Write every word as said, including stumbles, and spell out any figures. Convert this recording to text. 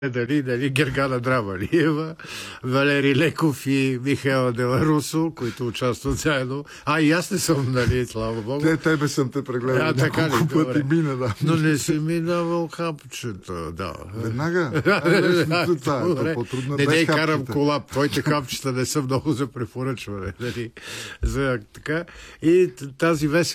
Дали, дали Гергана Драмалиева, Валери Леков и Михаела Деларусо, които участват заедно. А, и аз не съм, нали, слава Богу. Те, тебе съм те прегледал а, няколко пъти добре. Мина, да. Но не си минавал хапчета, да. Веднага? Е, това е по-трудно. Не, не карам кола. Твоите хапчета не са много за препоръчване. Нали? За, така. И тази весела